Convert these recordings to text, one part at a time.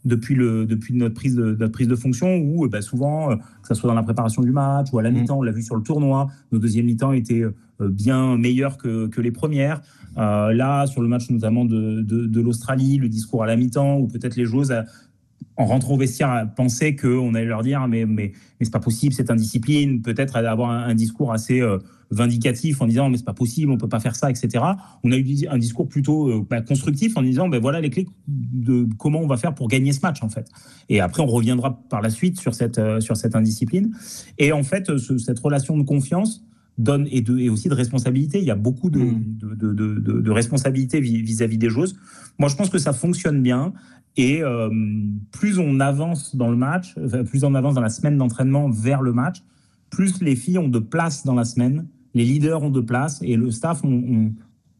depuis notre prise de fonction, où souvent, que ce soit dans la préparation du match ou à la mi-temps, on l'a vu sur le tournoi, nos deuxièmes mi-temps étaient bien meilleurs que les premières. Là, sur le match notamment de l'Australie, le discours à la mi-temps, où peut-être les joueuses, en rentrant au vestiaire, pensaient qu'on allait leur dire mais c'est pas possible cette indiscipline, peut-être avoir un discours assez vindicatif en disant mais c'est pas possible, on peut pas faire ça, etc. On a eu un discours plutôt constructif en disant voilà les clés de comment on va faire pour gagner ce match en fait. Et après on reviendra par la suite sur cette indiscipline. Et en fait cette relation de confiance donne et aussi de responsabilité. Il y a beaucoup de responsabilité vis-à-vis des joueuses. Moi je pense que ça fonctionne bien. Et plus on avance dans le match, plus on avance dans la semaine d'entraînement vers le match, plus les filles ont de place dans la semaine, les leaders ont de place et le staff, on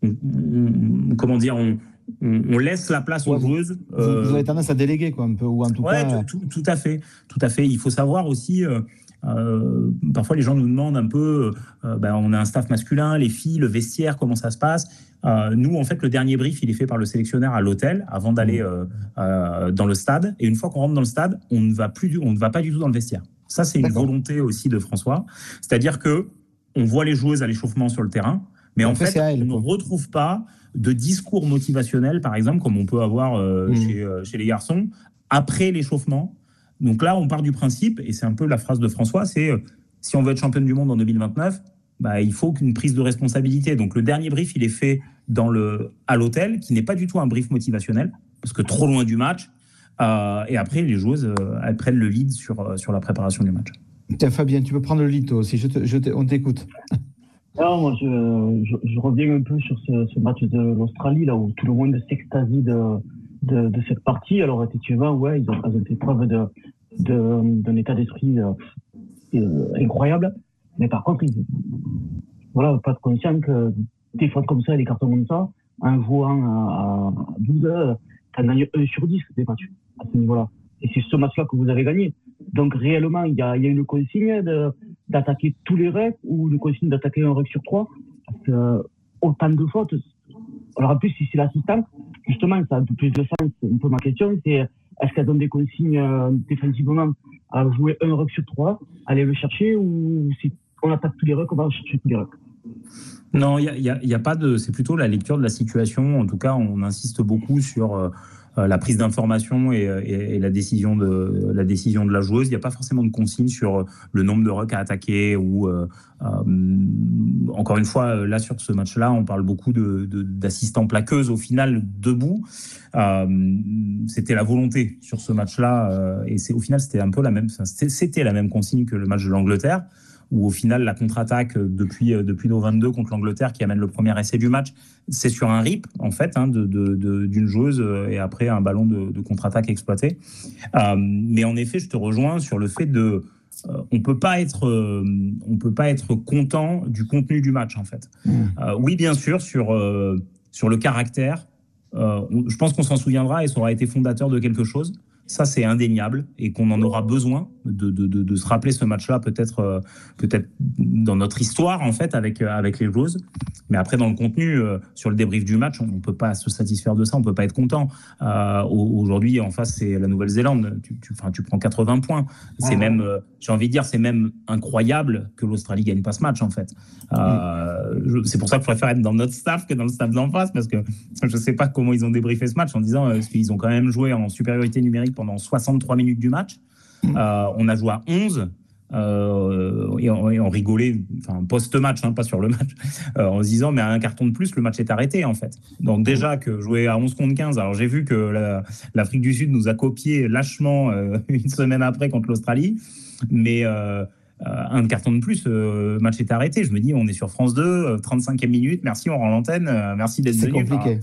laisse la place aux joueuses. Vous avez tendance à déléguer, quoi, un peu, ou en tout cas. Tout à fait. Il faut savoir aussi. Parfois, les gens nous demandent un peu. On a un staff masculin, les filles, le vestiaire, comment ça se passe. Nous, en fait, le dernier brief, il est fait par le sélectionneur à l'hôtel avant d'aller dans le stade. Et une fois qu'on rentre dans le stade, on ne va pas du tout dans le vestiaire. Ça, c'est une volonté aussi de François. C'est-à-dire que on voit les joueuses à l'échauffement sur le terrain, mais en fait, on ne retrouve pas de discours motivationnel, par exemple, comme on peut avoir chez les garçons, après l'échauffement. Donc là, on part du principe, et c'est un peu la phrase de François, c'est si on veut être championne du monde en 2029, il faut qu'une prise de responsabilité. Donc le dernier brief, il est fait à l'hôtel, qui n'est pas du tout un brief motivationnel, parce que trop loin du match. Et après, les joueuses, elles prennent le lead sur la préparation du match. Tiens, Fabien, tu peux prendre le lead toi aussi, on t'écoute. Alors, moi, je reviens un peu sur ce match de l'Australie, là où tout le monde s'extasie de cette partie. Alors, effectivement, ils ont fait preuve d'un état d'esprit incroyable. Mais par contre, pas être conscient que des fautes comme ça, des cartons comme ça, en jouant à 12 heures, t'as gagné 1 sur 10 des matchs à ce niveau-là. Et c'est ce match-là que vous avez gagné. Donc, réellement, il y a une consigne d'attaquer tous les recs ou une consigne d'attaquer un rec sur 3. Parce que autant de fautes. Alors, en plus, si c'est l'assistant, justement, ça a un peu plus de sens. Un peu ma question, c'est est-ce qu'elles donnent des consignes défensivement à jouer un rec sur 3, aller le chercher, ou si on attaque tous les recs, on va chercher tous les recs? Non, il y a pas de. C'est plutôt la lecture de la situation. En tout cas, on insiste beaucoup sur la prise d'information et la décision de la joueuse. Il n'y a pas forcément de consigne sur le nombre de rucks à attaquer ou encore une fois là sur ce match-là, on parle beaucoup d'assistants plaqueuses au final debout. C'était la volonté sur ce match-là et au final c'était un peu la même consigne que le match de l'Angleterre, où au final la contre-attaque depuis nos 22 contre l'Angleterre qui amène le premier essai du match, c'est sur un rip en fait d'une joueuse et après un ballon de contre-attaque exploité. Mais en effet, je te rejoins sur le fait on peut pas être content du contenu du match en fait. Oui, bien sûr, sur le caractère, je pense qu'on s'en souviendra et ça aura été fondateur de quelque chose. Ça, c'est indéniable et qu'on en aura besoin de se rappeler ce match-là peut-être dans notre histoire en fait avec les joueuses. Mais après, dans le contenu, sur le débrief du match, on ne peut pas se satisfaire de ça, on ne peut pas être content. Aujourd'hui, en face, c'est la Nouvelle-Zélande. Tu prends 80 points. C'est même, j'ai envie de dire, c'est même incroyable que l'Australie gagne pas ce match en fait. C'est pour ça que je préfère être dans notre staff que dans le staff d'en face, parce que je ne sais pas comment ils ont débriefé ce match en disant qu'ils ont quand même joué en supériorité numérique pendant 63 minutes du match. On a joué à 11 et on rigolait, post-match, pas sur le match, en se disant mais à un carton de plus, le match est arrêté en fait. Donc déjà que jouer à 11 contre 15, alors j'ai vu que l'Afrique du Sud nous a copié lâchement une semaine après contre l'Australie, mais un carton de plus, le match est arrêté. Je me dis on est sur France 2, 35e minute, merci, on rend l'antenne, merci d'être venu. C'est compliqué.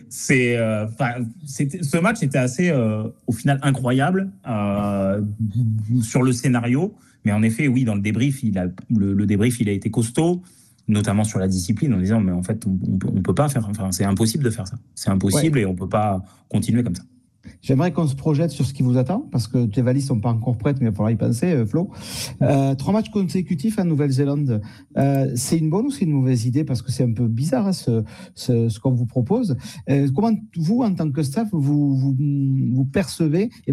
Ce match était assez, au final, incroyable sur le scénario. Mais en effet, oui, dans le débrief, le débrief, il a été costaud, notamment sur la discipline, en disant, mais en fait, on peut pas faire, c'est impossible de faire ça. C'est impossible et on peut pas continuer comme ça. J'aimerais qu'on se projette sur ce qui vous attend, parce que tes valises sont pas encore prêtes, mais il va falloir y penser, Flo. 3 matchs consécutifs en Nouvelle-Zélande. C'est une bonne ou c'est une mauvaise idée? Parce que c'est un peu bizarre, ce qu'on vous propose. Comment vous, en tant que staff, vous percevez